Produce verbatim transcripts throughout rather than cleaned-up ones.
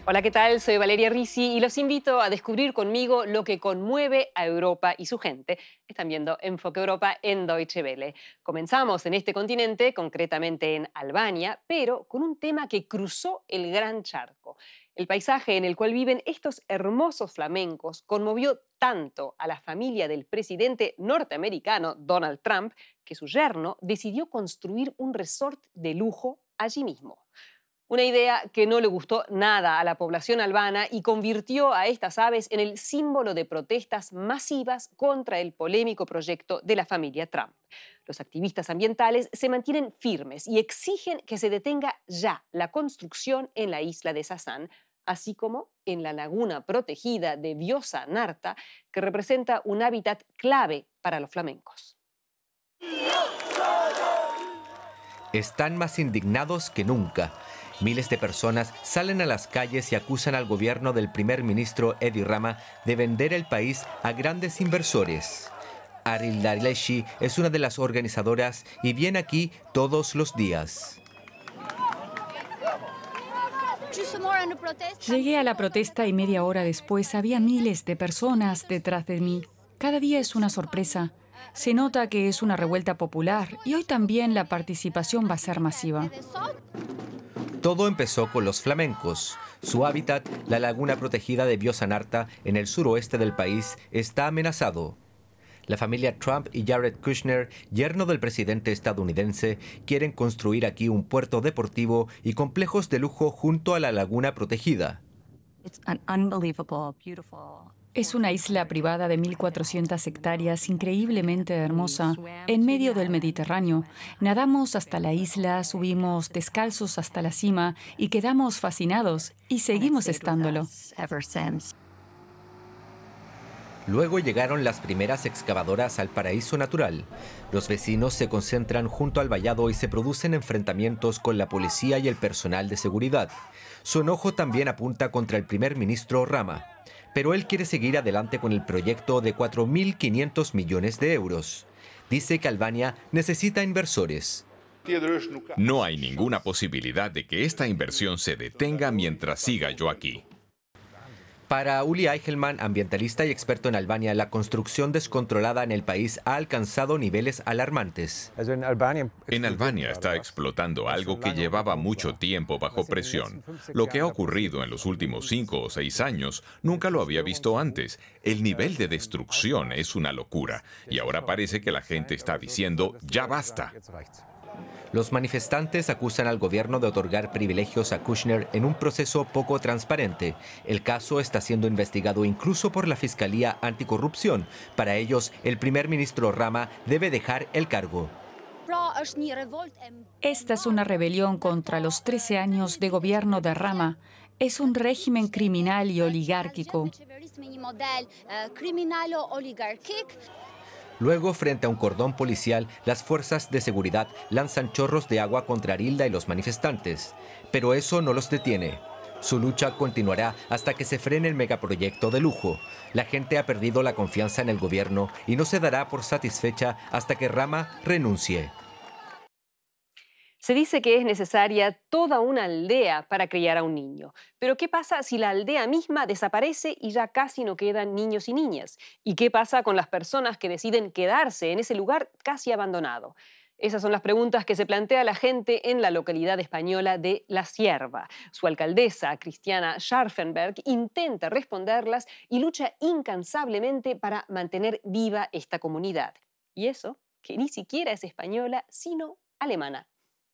Hola, ¿qué tal? Soy Valeria Risi y los invito a descubrir conmigo lo que conmueve a Europa y su gente. Están viendo Enfoque Europa en Deutsche Welle. Comenzamos en este continente, concretamente en Albania, pero con un tema que cruzó el gran charco. El paisaje en el cual viven estos hermosos flamencos conmovió tanto a la familia del presidente norteamericano Donald Trump que su yerno decidió construir un resort de lujo allí mismo. Una idea que no le gustó nada a la población albana y convirtió a estas aves en el símbolo de protestas masivas contra el polémico proyecto de la familia Trump. Los activistas ambientales se mantienen firmes y exigen que se detenga ya la construcción en la isla de Sasan, así como en la laguna protegida de Vjosa Narta, que representa un hábitat clave para los flamencos. Están más indignados que nunca. Miles de personas salen a las calles y acusan al gobierno del primer ministro Edi Rama de vender el país a grandes inversores. Aril Darleshi es una de las organizadoras y viene aquí todos los días. Llegué a la protesta y media hora después había miles de personas detrás de mí. Cada día es una sorpresa. Se nota que es una revuelta popular y hoy también la participación va a ser masiva. Todo empezó con los flamencos. Su hábitat, la laguna protegida de Vjosa Narta, en el suroeste del país, está amenazado. La familia Trump y Jared Kushner, yerno del presidente estadounidense, quieren construir aquí un puerto deportivo y complejos de lujo junto a la laguna protegida. Es una isla privada de mil cuatrocientas hectáreas, increíblemente hermosa, en medio del Mediterráneo. Nadamos hasta la isla, subimos descalzos hasta la cima y quedamos fascinados, y seguimos estándolo. Luego llegaron las primeras excavadoras al paraíso natural. Los vecinos se concentran junto al vallado y se producen enfrentamientos con la policía y el personal de seguridad. Su enojo también apunta contra el primer ministro Rama. Pero él quiere seguir adelante con el proyecto de cuatro mil quinientos millones de euros. Dice que Albania necesita inversores. No hay ninguna posibilidad de que esta inversión se detenga mientras siga yo aquí. Para Uli Eichelman, ambientalista y experto en Albania, la construcción descontrolada en el país ha alcanzado niveles alarmantes. En Albania está explotando algo que llevaba mucho tiempo bajo presión. Lo que ha ocurrido en los últimos cinco o seis años nunca lo había visto antes. El nivel de destrucción es una locura. Y ahora parece que la gente está diciendo, ¡ya basta! Los manifestantes acusan al gobierno de otorgar privilegios a Kushner en un proceso poco transparente. El caso está siendo investigado incluso por la Fiscalía Anticorrupción. Para ellos, el primer ministro Rama debe dejar el cargo. Esta es una rebelión contra los trece años de gobierno de Rama. Es un régimen criminal y oligárquico. Luego, frente a un cordón policial, las fuerzas de seguridad lanzan chorros de agua contra Arilda y los manifestantes. Pero eso no los detiene. Su lucha continuará hasta que se frene el megaproyecto de lujo. La gente ha perdido la confianza en el gobierno y no se dará por satisfecha hasta que Rama renuncie. Se dice que es necesaria toda una aldea para criar a un niño. Pero ¿qué pasa si la aldea misma desaparece y ya casi no quedan niños y niñas? ¿Y qué pasa con las personas que deciden quedarse en ese lugar casi abandonado? Esas son las preguntas que se plantea la gente en la localidad española de La Cierva. Su alcaldesa, Cristiana Scharfenberg, intenta responderlas y lucha incansablemente para mantener viva esta comunidad. Y eso, que ni siquiera es española, sino alemana.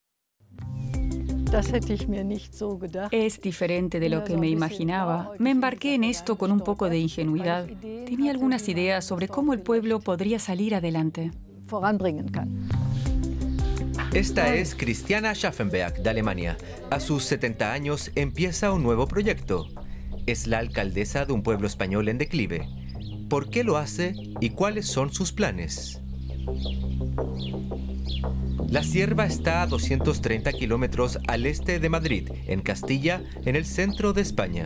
Es diferente de lo que me imaginaba. Me embarqué en esto con un poco de ingenuidad. Tenía algunas ideas sobre cómo el pueblo podría salir adelante. Esta es Christiana Scharfenberg, de Alemania. A sus setenta años empieza un nuevo proyecto. Es la alcaldesa de un pueblo español en declive. ¿Por qué lo hace y cuáles son sus planes? La Cierva está a doscientos treinta kilómetros al este de Madrid, en Castilla, en el centro de España.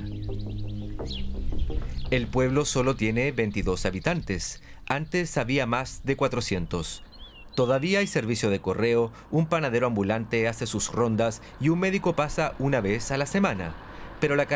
El pueblo solo tiene veintidós habitantes. Antes había más de cuatrocientos. Todavía hay servicio de correo, un panadero ambulante hace sus rondas y un médico pasa una vez a la semana. Pero la